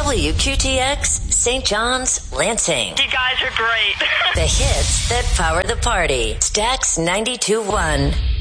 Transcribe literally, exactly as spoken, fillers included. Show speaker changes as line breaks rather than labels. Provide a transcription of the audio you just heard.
W Q T X, Saint John's, Lansing.
You guys are great.
The hits that power the party. Stax ninety-two point one.